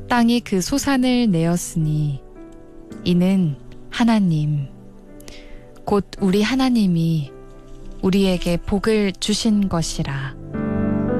땅이 그 소산을 내었으니 이는 하나님 곧 우리 하나님이 우리에게 복을 주신 것이라.